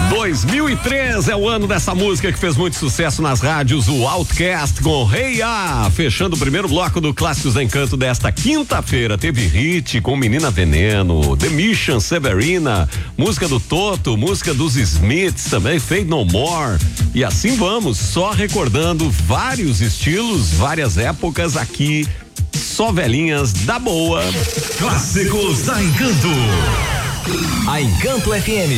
2003 é o ano dessa música que fez muito sucesso nas rádios, o Outcast com Hey Ya, fechando o primeiro bloco do Clássicos da Encanto desta quinta-feira. Teve hit com Menina Veneno, The Mission, Severina, música do Toto, música dos Smiths também, Fade No More. E assim vamos, só recordando vários estilos, várias épocas aqui, só velhinhas da boa. Clássicos da Encanto. A Encanto FM